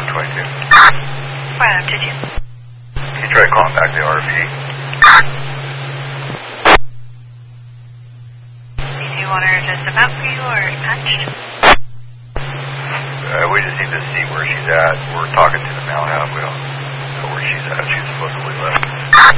22. Right up to you. Can you try calling back the RV? Do you want her to step out for you or touch? We just need to see where she's at. We're talking to the mail house. We don't know where she's at. She's supposedly left.